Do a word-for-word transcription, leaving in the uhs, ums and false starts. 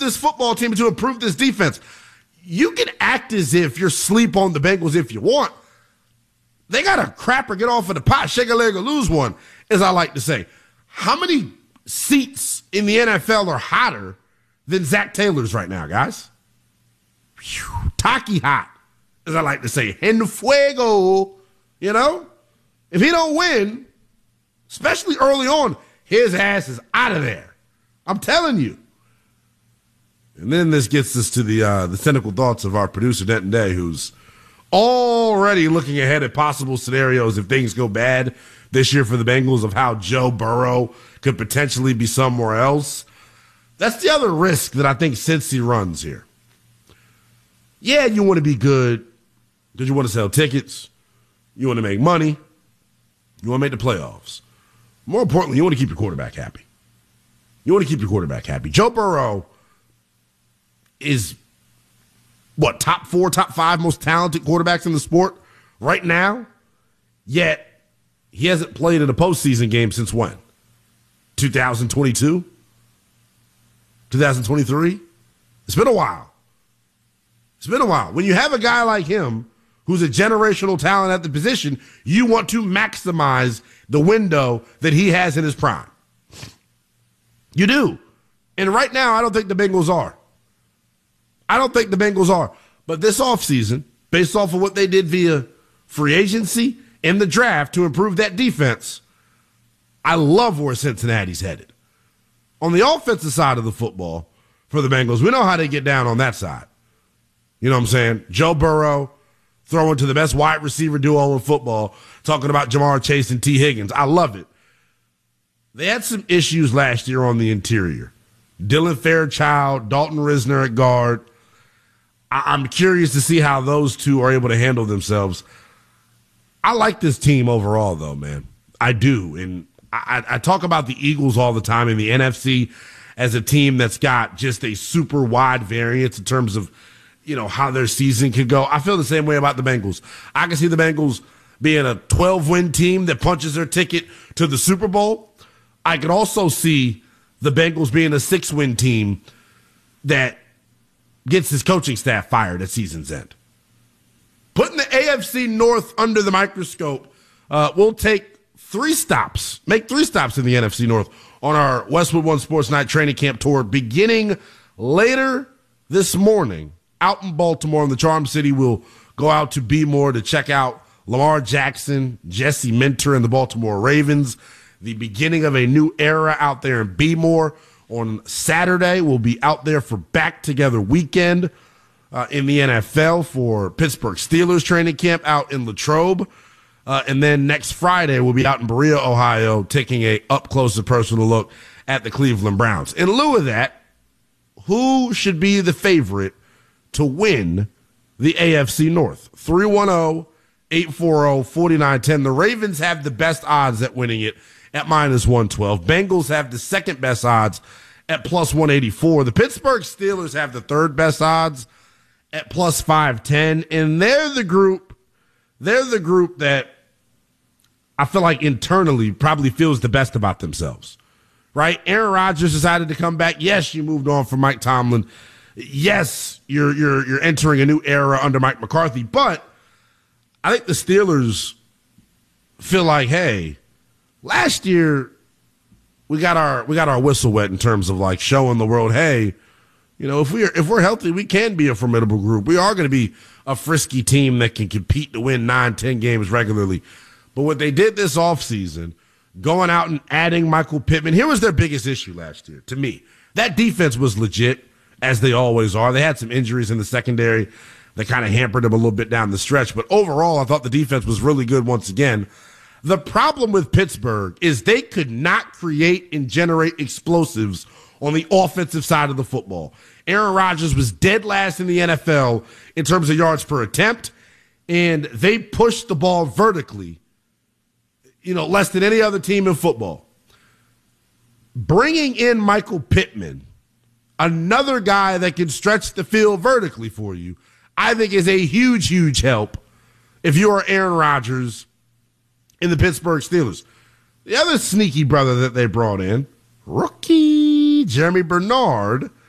this football team and to improve this defense. You can act as if you're sleep on the Bengals if you want. They got to crap or get off of the pot, shake a leg or lose one, as I like to say. How many seats in the N F L are hotter than Zach Taylor's right now, guys? Whew, Taki hot, as I like to say. En fuego, you know? If he don't win, especially early on, his ass is out of there. I'm telling you. And then this gets us to the uh, the cynical thoughts of our producer, Denton Day, who's already looking ahead at possible scenarios if things go bad this year for the Bengals of how Joe Burrow could potentially be somewhere else. That's the other risk that I think Cincy runs here. Yeah, you want to be good because you want to sell tickets. You want to make money. You want to make the playoffs. More importantly, you want to keep your quarterback happy. You want to keep your quarterback happy. Joe Burrow is, what, top four, top five most talented quarterbacks in the sport right now, yet he hasn't played in a postseason game since when? two thousand twenty-two? two thousand twenty-three? It's been a while. It's been a while. When you have a guy like him who's a generational talent at the position, you want to maximize the window that he has in his prime. You do. And right now, I don't think the Bengals are. I don't think the Bengals are. But this offseason, based off of what they did via free agency and the draft to improve that defense, I love where Cincinnati's headed. On the offensive side of the football for the Bengals, we know how they get down on that side. You know what I'm saying? Joe Burrow throwing to the best wide receiver duo in football, talking about Jamar Chase and T. Higgins. I love it. They had some issues last year on the interior. Dylan Fairchild, Dalton Risner at guard. I- I'm curious to see how those two are able to handle themselves. I like this team overall, though, man. I do. And I, I talk about the Eagles all the time in the N F C as a team that's got just a super wide variance in terms of, you know, how their season could go. I feel the same way about the Bengals. I can see the Bengals being a twelve-win team that punches their ticket to the Super Bowl. I could also see the Bengals being a six-win team that gets his coaching staff fired at season's end. Putting the A F C North under the microscope, uh, we'll take three stops, make three stops in the N F C North on our Westwood One Sports Night training camp tour beginning later this morning out in Baltimore in the Charm City. We'll go out to B More to check out Lamar Jackson, Jesse Minter, and the Baltimore Ravens. The beginning of a new era out there in B More. On Saturday, we'll be out there for Back Together Weekend uh, in the N F L for Pittsburgh Steelers training camp out in Latrobe. Uh, and then next Friday, we'll be out in Berea, Ohio, taking a up-close and personal look at the Cleveland Browns. In lieu of that, who should be the favorite to win the A F C North? three one zero, eight four zero, four nine one zero. The Ravens have the best odds at winning it at minus one twelve. Bengals have the second best odds at plus one eighty-four. The Pittsburgh Steelers have the third best odds at plus five ten. And they're the group, they're the group that I feel like internally probably feels the best about themselves, right? Aaron Rodgers decided to come back. Yes, you moved on from Mike Tomlin. Yes, you're you're you're entering a new era under Mike McCarthy, but I think the Steelers feel like, hey, last year we got our we got our whistle wet in terms of like showing the world, hey, you know, if we are if we're healthy, we can be a formidable group. We are going to be a frisky team that can compete to win nine, ten games regularly. But what they did this offseason, going out and adding Michael Pittman, here was their biggest issue last year to me. That defense was legit, as they always are. They had some injuries in the secondary that kind of hampered them a little bit down the stretch. But overall, I thought the defense was really good once again. The problem with Pittsburgh is they could not create and generate explosives on the offensive side of the football. Aaron Rodgers was dead last in the N F L in terms of yards per attempt, and they pushed the ball vertically, you know, less than any other team in football. Bringing in Michael Pittman, another guy that can stretch the field vertically for you, I think is a huge, huge help if you are Aaron Rodgers in the Pittsburgh Steelers. The other sneaky brother that they brought in, rookie Jeremy Bernard,